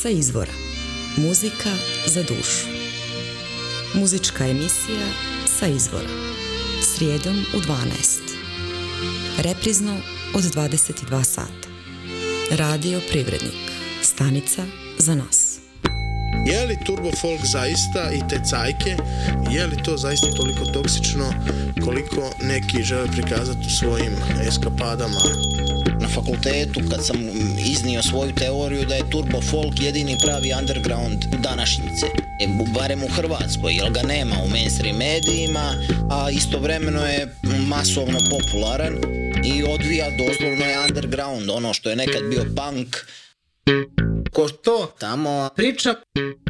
Sa izvora. Muzika za dušu. Muzička emisija Sa izvora. Srijedom u 12. Reprizno od 22 sata. Radio Privrednik. Stanica za nas. Je li turbo folk zaista i te cajke, je li to zaista toliko toksično koliko neki žele prikazati u svojim eskapadama? Na fakultetu kad sam iznio svoju teoriju da je turbo folk jedini pravi underground današnjice, barem u Hrvatskoj, jer ga nema u mainstream medijima, a istovremeno je masovno popularan i odvija doslovno je underground, ono što je nekad bio punk. Ko to Tamo priča